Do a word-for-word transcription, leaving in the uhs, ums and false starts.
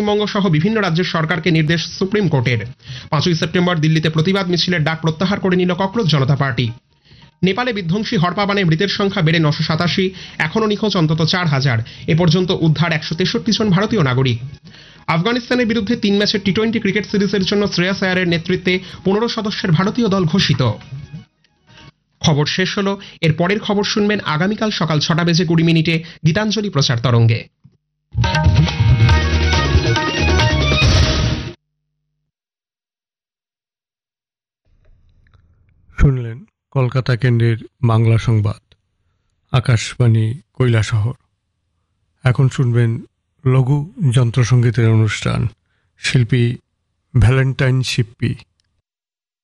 পশ্চিমবঙ্গ সহ বিভিন্ন রাজ্যের সরকারকে নির্দেশ সুপ্রিম কোর্টের। পাঁচই সেপ্টেম্বর দিল্লিতে প্রতিবাদ মিছিলের ডাক প্রত্যাহার করে নিল ককরোচ জনতা পার্টি। নেপালে বিধ্বংসী হরপাবানে মৃতের সংখ্যা বেড়ে নশো সাতাশি, এখনও নিখোঁজ অন্তত চার হাজার। এ পর্যন্ত উদ্ধার একশো তেষট্টি জন ভারতীয় নাগরিক। আফগানিস্তানের বিরুদ্ধে তিন ম্যাচের টি টোয়েন্টি ক্রিকেট সিরিজের জন্য শ্রেয়াস আয়ারের নেতৃত্বে পনেরো সদস্যের ভারতীয় দল ঘোষিত। খবর শেষ হলো। এর পরের খবর শুনবেন আগামীকাল সকাল ছটা বেজে কুড়ি মিনিটে গীতাঞ্জলি প্রচার তরঙ্গে। শুনলেন কলকাতা কেন্দ্রের বাংলা সংবাদ, আকাশবাণী কৈলাসহর। এখন শুনবেন লঘু যন্ত্রসঙ্গীতের অনুষ্ঠান, শিল্পী ভ্যালেন্টাইন শিপ্পি।